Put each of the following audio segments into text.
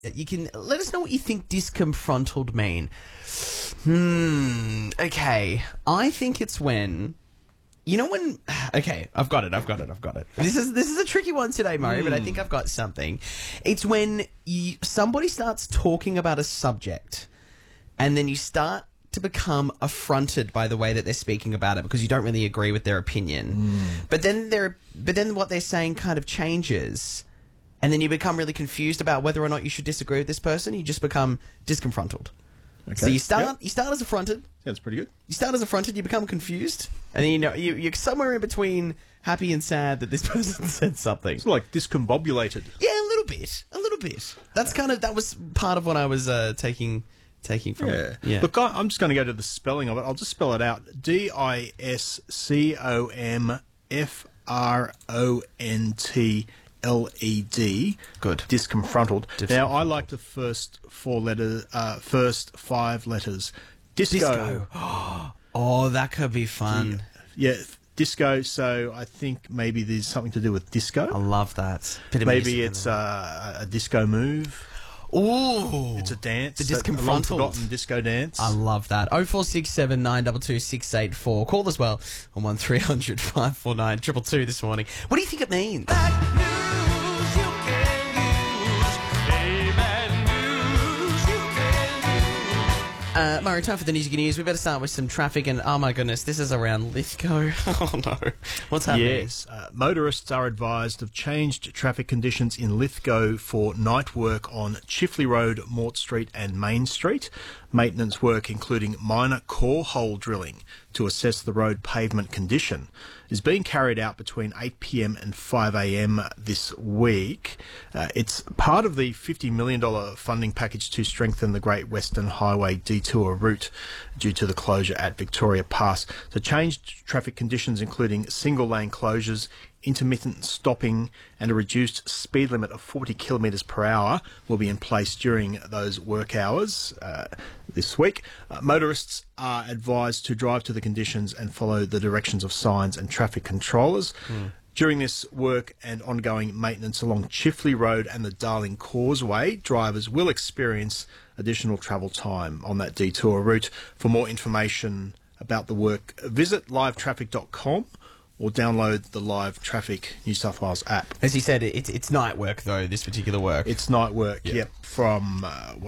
You can let us know what you think disconfrontled mean. Okay. I think it's when... You know when... Okay, I've got it. This is a tricky one today, Murray, but I think I've got something. It's when somebody starts talking about a subject and then you start to become affronted by the way that they're speaking about it because you don't really agree with their opinion. But then what they're saying kind of changes, and then you become really confused about whether or not you should disagree with this person. You just become disconfrontled. Okay. So you start as affronted. Sounds pretty good. You start as affronted, you become confused, and then you're somewhere in between happy and sad that this person said something. It's like discombobulated. Yeah, a little bit. That was part of what I was taking from it. Yeah. Look, I'm just going to go to the spelling of it. I'll just spell it out. DISCOMFRONTLED. Good. Disconfrontled. Now, I like the first five letters. Disco. Oh, that could be fun. Yeah, disco. So I think maybe there's something to do with disco. I love that. Maybe it's a disco move. Ooh. It's a dance. The disconfrontled. A long-forgotten disco dance. I love that. 0467 922 684. Call as well on 1300 549 222 this morning. What do you think it means? Murray, time for the news you can use. We better start with some traffic, and oh my goodness, this is around Lithgow. Oh no, what's happening? Yes, motorists are advised of changed traffic conditions in Lithgow for night work on Chifley Road, Mort Street and Main Street. Maintenance work, including minor core hole drilling to assess the road pavement condition, is being carried out between 8 p.m. and 5 a.m. this week. It's part of the $50 million funding package to strengthen the Great Western Highway detour route due to the closure at Victoria Pass. So changed traffic conditions, including single-lane closures, intermittent stopping and a reduced speed limit of 40 kilometres per hour will be in place during those work hours this week. Motorists are advised to drive to the conditions and follow the directions of signs and traffic controllers. During this work and ongoing maintenance along Chifley Road and the Darling Causeway, drivers will experience additional travel time on that detour route. For more information about the work, visit livetraffic.com or download the Live Traffic New South Wales app. As you said, it's night work, though, this particular work. It's night work, yep, from,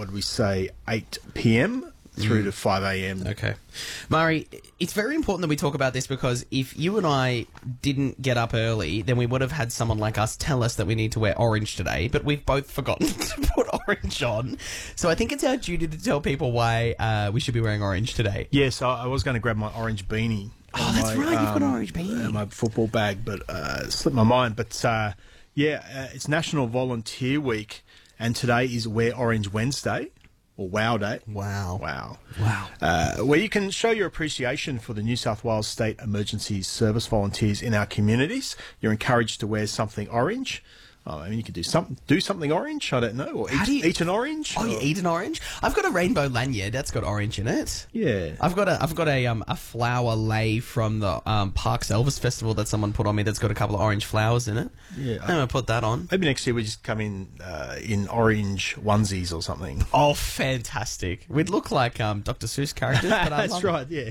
8 p.m. through to 5 a.m. Okay. Murray, it's very important that we talk about this because if you and I didn't get up early, then we would have had someone like us tell us that we need to wear orange today, but we've both forgotten to put orange on. So I think it's our duty to tell people why we should be wearing orange today. Yes, I was going to grab my orange beanie. Oh, that's right, you've got an orange beanie. My football bag, but slipped my mind. But, it's National Volunteer Week, and today is Wear Orange Wednesday, or WOW Day. Wow. Where you can show your appreciation for the New South Wales State Emergency Service volunteers in our communities. You're encouraged to wear something orange. I mean, you could do something orange, I don't know, or eat an orange. Oh, you eat an orange? I've got a rainbow lanyard that's got orange in it. Yeah. I've got a flower lei from the Parks Elvis Festival that someone put on me that's got a couple of orange flowers in it. Yeah. I'm going to put that on. Maybe next year we just come in orange onesies or something. Oh, fantastic. We'd look like Dr. Seuss characters, but I That's right, yeah.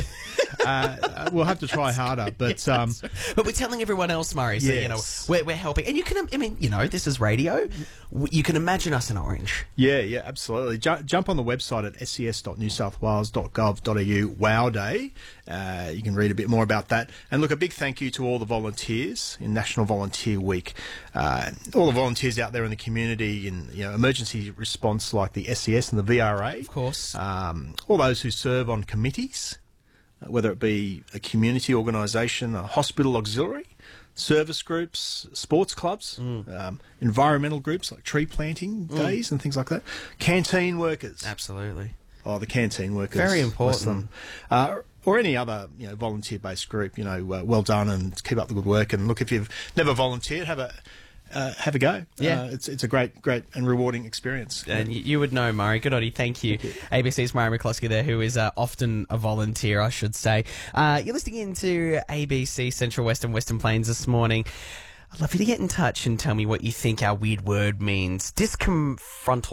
We'll have to try harder, but... But we're telling everyone else, Murray, so, yes. we're helping. And you can... I mean, this is radio. You can imagine us in orange. Yeah, absolutely. Jump on the website at ses.newsouthwales.gov.au WOW Day. You can read a bit more about that. And look, a big thank you to all the volunteers in National Volunteer Week. All the volunteers out there in the community in emergency response like the SES and the VRA. Of course. All those who serve on committees, whether it be a community organisation, a hospital auxiliary, service groups, sports clubs, environmental groups like tree planting days and things like that. Canteen workers. Absolutely. Oh, the canteen workers. Very important. Or any other volunteer-based group. Well done and keep up the good work. And look, if you've never volunteered, have a go. Yeah. It's a great and rewarding experience. And you would know, Murray. Good on you. Thank you. ABC's Murray McCloskey there, who is often a volunteer, I should say. You're listening into ABC Central Western Plains this morning. I'd love you to get in touch and tell me what you think our weird word means. Disconfrontal.